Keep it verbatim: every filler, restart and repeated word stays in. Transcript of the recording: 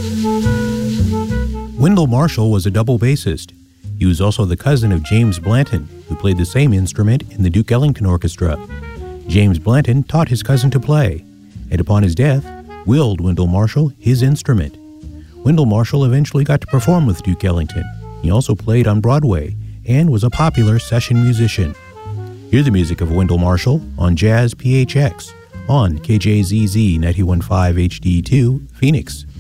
Wendell Marshall was a double bassist. He was also the cousin of James Blanton, who played the same instrument in the Duke Ellington Orchestra. James Blanton taught his cousin to play, and upon his death, willed Wendell Marshall his instrument. Wendell Marshall eventually got to perform with Duke Ellington. He also played on Broadway and was a popular session musician. Hear the music of Wendell Marshall on Jazz P H X on K J Z Z ninety-one point five H D two, Phoenix.